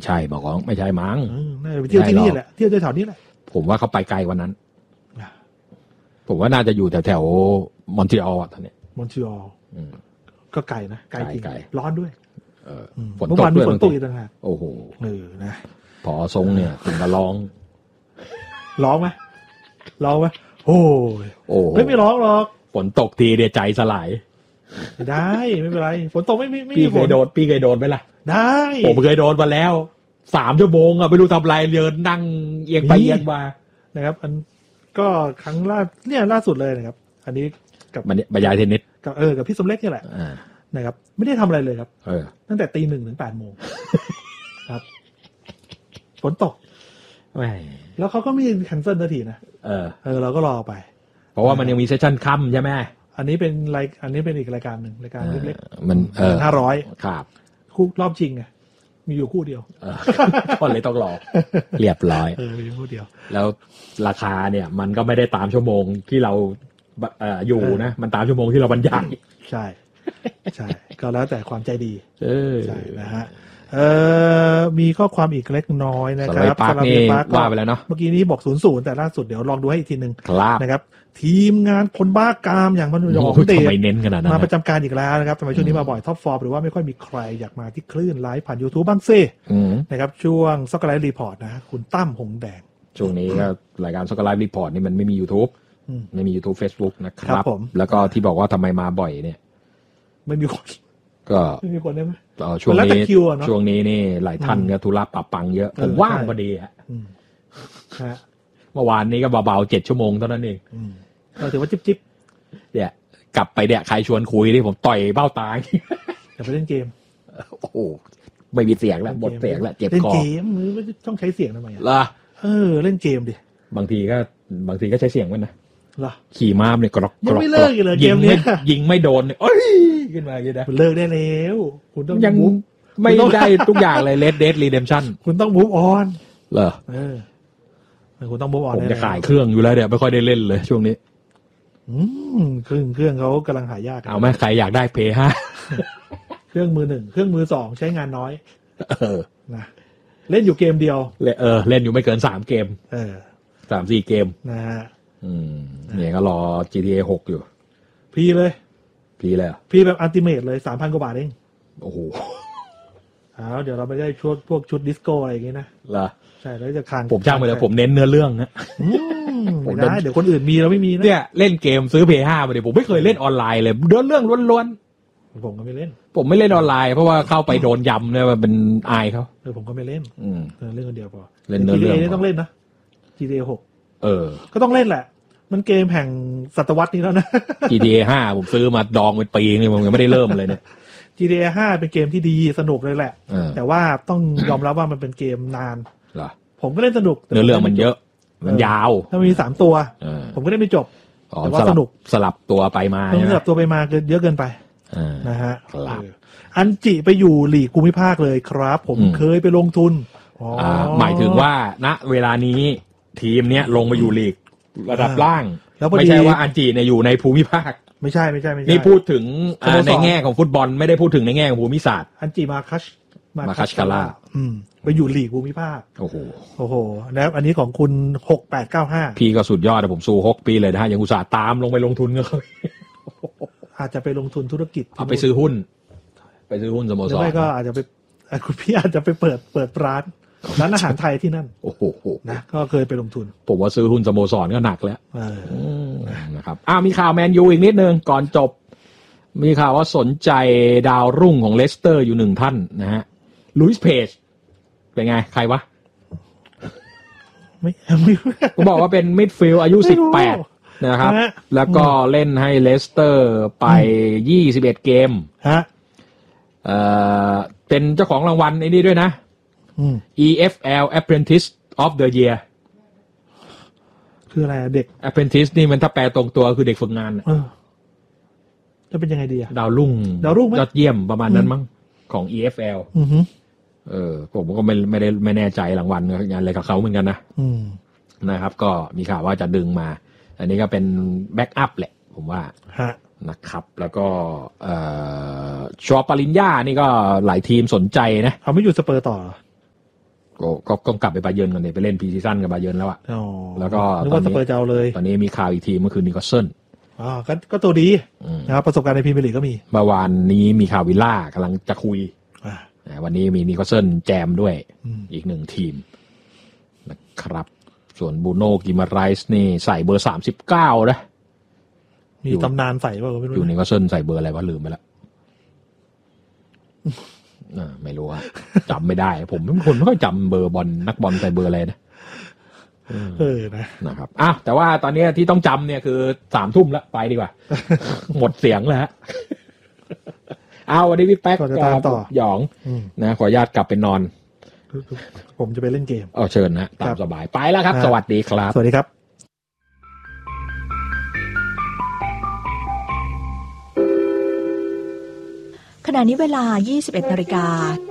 ใช่บอกว่าไม่ใช่มั้งน่าจะไปเที่ยวที่นี่แหละเที่ยวแถวๆนี้แหละผมว่าเขาไปไกลกว่านั้นผมว่าน่าจะอยู่แถวมอนทรีออลท่านเนี่ยมอนทรีออลก็ไกลนะไกลจริงร้อนด้วยฝนตกด้วยฝนตกอีกต่างหากโอ้โหนะพอทรงเนี่ยถึงกับร้องไหมโอ้ไม่ร้องหรอกฝนตกทีเดียวใจสลายได้ไม่เป็นไรฝนตกไม่พี่เคยโดนไหมล่ะได้ผมเคยโดนมาแล้ว3 ชั่วโมงอ่ะไม่รู้ทำไรเดินนั่งเอียงไปเอียงมานะครับอันก็ครั้งล่าสุดเลยนะครับอันนี้กับบรรยายเทนนิสกับพี่สมเล็กนี่แหละนะครับไม่ได้ทำอะไรเลยครับตั้งแต่ 1:00 ถึง 8:00 นครับฝนตกแล้วเขาก็ไม่แคนเซิลทันทีนะเราก็รอไปเพราะว่ามันยังมีเซสชั่นค่ำใช่ไหมอันนี้เป็นอีกรายการหนึ่งรายการเล็กๆมัน 500ครับคู่รอบชิงไงมีอยู่คู่เดียวก็เลยต้องรอเรียบร้อยมีคู่เดียวแล้วราคาเนี่ยมันก็ไม่ได้ตามชั่วโมงที่เราอยู่นะมันตามชั่วโมงที่เราบรรยายใช่ก็แล้วแต่ความใจดีใช่นะฮะมีข้อความอีกเล็กน้อยนะครับสำหรับปาร์คว่าไปแล้วเนาะเมื่อกี้นี้บอก0-0แต่ล่าสุดเดี๋ยวลองดูให้อีกทีนึงนะครับทีมงานคนบ้ากามอย่างมันหยองเตะมาประจำการอีกแล้วนะครับทำไมช่วงนี้มาบ่อยท็อปฟอร์มหรือว่าไม่ค่อยมีใครอยากมาที่คลื่นไลฟ์ผ่าน YouTube บ้างซินะครับช่วงซ็อกเกอร์ไลฟ์รีพอร์ตนะคุณตั้มหงแดงช่วงนี้ก็รายการซ็อกเกอร์ไลฟ์รีพอร์ตนี่มันไม่มี YouTube ไม่มี YouTube Facebook นะครับแล้วก็ที่บอกว่าทำไมมาบ่อยเนี่ยไม่มีคนก็ไม่มีคนได้ไหมช่วงนี้นี่หลายท่านก็ธุระปะปังเยอะผมว่างพอดีฮะเมื่อวานนี้ก็เบาๆ7 ชั่วโมงเท่านั้นเองก็ถือว่าจิ๊บเนี่ยกลับไปเนี่ยใครชวนคุยนี่ผมต่อยเบ้าตาจะไปเล่นเกมโอ้โหไม่มีเสียงแล้วหมดเสียงแล้วเจ็บคอเล่นเกมมือไม่ต้องใช้เสียงทำไมล่ะเล่นเกมดิบางทีก็ใช้เสียงมันนะล่ะขี่ม้าเนี่ยกรอกยังไม่เลิกอีกเลยเกมนี้ยิงไม่โดนเอ้ยขึ้นมาอย่างนี้นะเลิกได้แล้วคุณต้องยังไม่ได้ทุกอย่างเลย Red Dead Redemption คุณต้อง move on เหรอคุณต้อง move on ผมจะขายเครื่องอยู่แล้วเนี่ยไม่ค่อยได้เล่นเลยช่วงนี้เครื่องเขากำลังหายากเอาไหมใครอยากได้ Play 5 เครื่องมือ1เครื่องมือ2ใช้งานน้อยนะเล่นอยู่เกมเดียวเล่นอยู่ไม่เกิน3 เกม3-4 เกมนะฮะเนี่ยก็รอ GTA 6 อยู่พีเลยพีแบบอัลติเมทเลย 3,000 กว่าบาทเองโอ้โหเดี๋ยวเราไม่ได้พวกชุดดิสโก้อะไรอย่างงี้นะเหรอใช่แล้วจะค้างผมจ้างไปแล้วผมเน้นเนื้อเรื่องนะผมได้เดี๋ยวคนอื่นมีเราไม่มีนะเนี่ยเล่นเกมซื้อ Play 5มาดิผมไม่เคยเล่นออนไลน์เลยเรื่องล้วนๆผมก็ไม่เล่นผมไม่เล่นออนไลน์เพราะว่าเข้าไปโดนยำเนี่ยมันเป็นอายเขาผมก็ไม่เล่นเล่นคนเดียวพอเล่นเนื้อเรื่อง GTA ต้องเล่นนะ GTA 6ก็ต้องเล่นแหละมันเกมแห่งศตวรรษนี้แล้วนะ GTA 5ผมซื้อมาดองเป็นปีนี่ผมยังไม่ได้เริ่มเลยเนี่ย GTA 5เป็นเกมที่ดีสนุกเลยแหละแต่ว่าต้องยอมรับว่ามันเป็นเกมนานผมก็เล่นสนุกเรื่องมันเยอะมันยาวถ้ามี3 ตัวผมก็ได้ไม่จบแต่ว่าสนุกสลับตัวไปมาสลับตัวไปมาเยอะเกินไปนะฮะอันจิไปอยู่หลีกภูมิภาคเลยครับผมเคยไปลงทุนหมายถึงว่าณเวลานี้ทีมเนี้ยลงมาอยู่ลีกระดับล่างไม่ใช่ว่าอันจิเนี่ยอยู่ในภูมิภาคไม่ใช่นี่พูดถึงในแง่ของฟุตบอลไม่ได้พูดถึงในแง่ของภูมิศาสตร์อันจิมาคัชคาร่าไปอยู่ลีกภูมิภาคโอ้โหแล้วอันนี้ของคุณ6895 พี่ก็สุดยอดแต่ผมสู้6 ปีเลยนะฮะยังอุตส่าห์ตามลงไปลงทุนก็เคยอาจจะไปลงทุนธุรกิจเอาไปซื้อหุ้นสโมสรไม่ก็อาจจะไปคุณพี่อาจจะไปเปิดร้านอาหารไทยที่นั่นโอ้โหนะก็เคยไปลงทุนผมว่าซื้อหุ้นสโมสรก็หนักแล้วนะครับมีข่าวแมนยูอีกนิดนึงก่อนจบมีข่าวว่าสนใจดาวรุ่งของเลสเตอร์อยู่1 ท่านนะฮะลุยส์เพจเป็นไงใครวะไม่ก็บอกว่าเป็นมิดฟิลด์อายุ18นะครับแล้วก็เล่นให้เลสเตอร์ไป21 เกมเป็นเจ้าของรางวัลไอ้นี่ด้วยนะEFL Apprentice of the Year คืออะไรเด็ก Apprentice นี่มันถ้าแปลตรงตัวคือเด็กฝึกงานจะเป็นยังไงดีอะดาวรุ่งยอดเยี่ยมประมาณนั้นมั้งของ EFL ผมก็ไม่แน่ใจรางวัลงานอะไรกับเขาเหมือนกันนะครับก็มีข่าวว่าจะดึงมาอันนี้ก็เป็นแบ็กอัพแหละผมว่านะครับแล้วก็ชอปาริญญานี่ก็หลายทีมสนใจนะเขาไม่อยู่สเปอร์ต่อก็กลับไปบาเยิร์นกันเนี่ยไปเล่นพรีซีซั่นกับบาเยิร์นแล้วอ่ะแล้วก็นึกว่าสเปอร์จะเอาเลยตอนนี้มีข่าวอีกทีเมื่อคืนนิวคาสเซิลก็ตัวดีนะครับประสบการณ์ในพรีเมียร์ลีกก็มีเมื่อวานนี้มีข่าววิลล่ากำลังจะคุยวันนี้มีนิวคาสเซิลแจมด้วยอีก1ทีมนะครับส่วนบูโน่กิมาไรส์นี่ใส่เบอร์39นะมีตำนานใส่ป่ะไม่รู้อยู่นิวคาสเซิลใส่เบอร์อะไรวะลืมไปแล้วไม่รู้อะจำไม่ได้ผมเป็นคนไม่ค่อยจำเบอร์บอลนักบอลใส่เบอร์อะไรนะนะครับแต่ว่าตอนนี้ที่ต้องจำเนี่ยคือ3 ทุ่มแล้วไปดีกว่า หมดเสียงแล้วฮะวันนี้พี่แป๊กต่อหยองนะขออนุญาตกลับไปนอนผมจะไปเล่นเกมเชิญนะตามสบายไปแล้วครับสวัสดีครับสวัสดีครับขณะนี้เวลา 21:00 น